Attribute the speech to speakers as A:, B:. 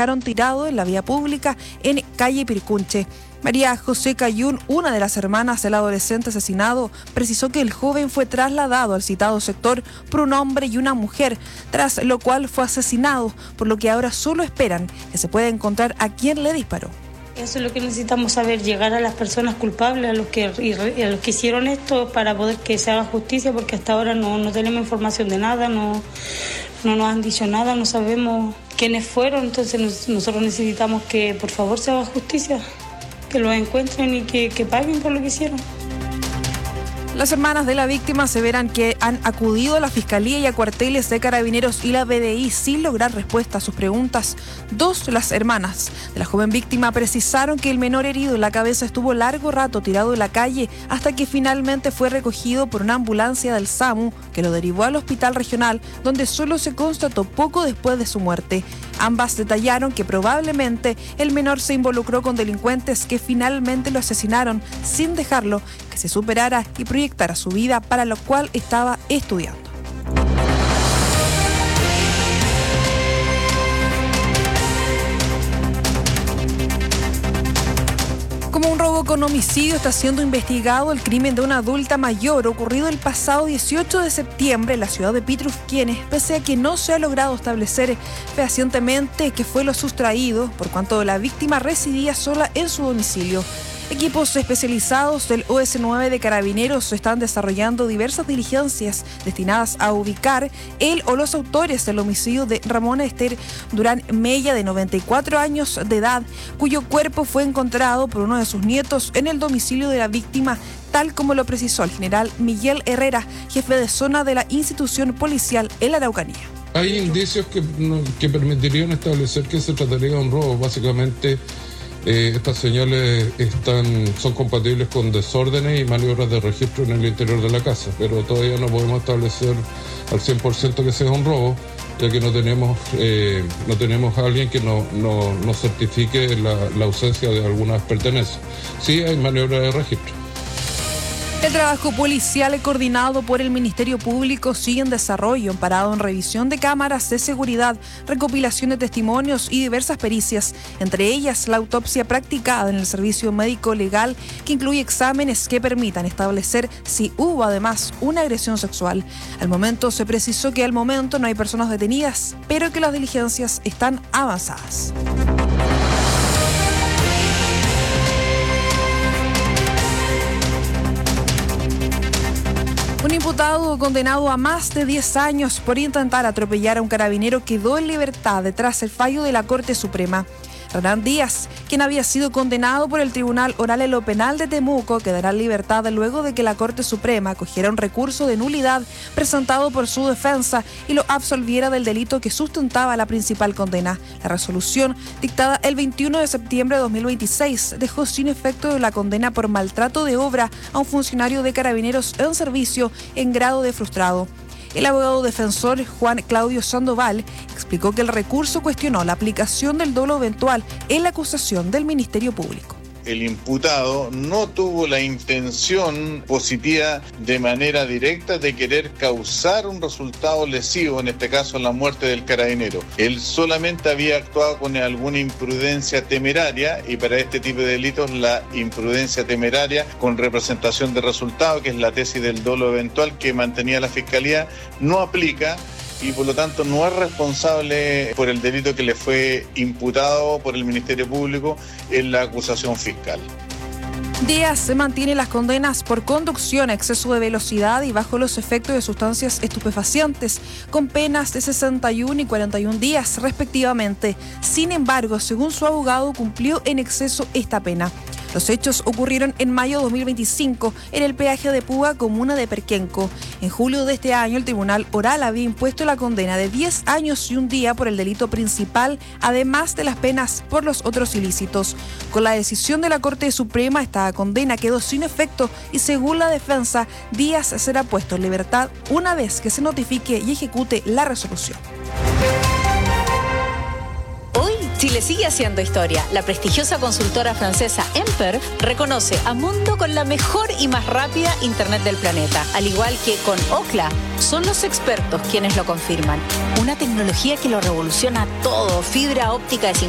A: dejaron tirado en la vía pública en calle Pircunche. María José Cayún, una de las hermanas del adolescente asesinado, precisó que el joven fue trasladado al citado sector por un hombre y una mujer, tras lo cual fue asesinado, por lo que ahora solo esperan que se pueda encontrar a quien le disparó.
B: Eso es lo que necesitamos saber, llegar a las personas culpables, a los que hicieron esto, para poder que se haga justicia, porque hasta ahora no tenemos información de nada, no nos han dicho nada, no sabemos quiénes fueron, entonces nosotros necesitamos que por favor se haga justicia, que los encuentren y que paguen por lo que hicieron.
A: Las hermanas de la víctima aseveran que han acudido a la Fiscalía y a cuarteles de Carabineros y la PDI sin lograr respuesta a sus preguntas. Dos de las hermanas de la joven víctima precisaron que el menor herido en la cabeza estuvo largo rato tirado en la calle hasta que finalmente fue recogido por una ambulancia del SAMU que lo derivó al hospital regional, donde solo se constató poco después de su muerte. Ambas detallaron que probablemente el menor se involucró con delincuentes que finalmente lo asesinaron sin dejarlo que se superara y proyectara su vida, para lo cual estaba estudiando. Como un robo con homicidio, está siendo investigado el crimen de una adulta mayor ocurrido el pasado 18 de septiembre en la ciudad de Pitrufquenes, pese a que no se ha logrado establecer fehacientemente qué fue lo sustraído, por cuanto la víctima residía sola en su domicilio. Equipos especializados del OS9 de Carabineros están desarrollando diversas diligencias destinadas a ubicar el o los autores del homicidio de Ramona Esther Durán Mella, de 94 años de edad, cuyo cuerpo fue encontrado por uno de sus nietos en el domicilio de la víctima, tal como lo precisó el general Miguel Herrera, jefe de zona de la institución policial en la Araucanía.
C: Hay indicios que permitirían establecer que se trataría de un robo. Básicamente, estas señales son compatibles con desórdenes y maniobras de registro en el interior de la casa, pero todavía no podemos establecer al 100% que sea un robo, ya que no tenemos a alguien que nos certifique la ausencia de algunas pertenencias. Sí hay maniobras de registro.
A: El trabajo policial coordinado por el Ministerio Público sigue en desarrollo, amparado en revisión de cámaras de seguridad, recopilación de testimonios y diversas pericias, entre ellas la autopsia practicada en el servicio médico legal, que incluye exámenes que permitan establecer si hubo además una agresión sexual. Al momento se precisó que al momento no hay personas detenidas, pero que las diligencias están avanzadas. Un imputado condenado a más de 10 años por intentar atropellar a un carabinero quedó en libertad tras el fallo de la Corte Suprema. Hernán Díaz, quien había sido condenado por el Tribunal Oral en lo Penal de Temuco, quedará en libertad luego de que la Corte Suprema acogiera un recurso de nulidad presentado por su defensa y lo absolviera del delito que sustentaba la principal condena. La resolución, dictada el 21 de septiembre de 2026, dejó sin efecto la condena por maltrato de obra a un funcionario de Carabineros en servicio en grado de frustrado. El abogado defensor Juan Claudio Sandoval explicó que el recurso cuestionó la aplicación del dolo eventual en la acusación del Ministerio Público.
D: El imputado no tuvo la intención positiva de manera directa de querer causar un resultado lesivo, en este caso la muerte del carabinero. Él solamente había actuado con alguna imprudencia temeraria, y para este tipo de delitos la imprudencia temeraria con representación de resultado, que es la tesis del dolo eventual que mantenía la Fiscalía, no aplica, y por lo tanto no es responsable por el delito que le fue imputado por el Ministerio Público en la acusación fiscal.
A: Díaz se mantiene las condenas por conducción a exceso de velocidad y bajo los efectos de sustancias estupefacientes, con penas de 61 y 41 días respectivamente. Sin embargo, según su abogado, cumplió en exceso esta pena. Los hechos ocurrieron en mayo de 2025 en el peaje de Puga, comuna de Perquenco. En julio de este año, el Tribunal Oral había impuesto la condena de 10 años y un día por el delito principal, además de las penas por los otros ilícitos. Con la decisión de la Corte Suprema, esta condena quedó sin efecto y, según la defensa, Díaz será puesto en libertad una vez que se notifique y ejecute la resolución.
E: Chile sigue haciendo historia. La prestigiosa consultora francesa Emper reconoce a Mundo con la mejor y más rápida internet del planeta. Al igual que con Ookla, son los expertos quienes lo confirman. Una tecnología que lo revoluciona todo. Fibra óptica de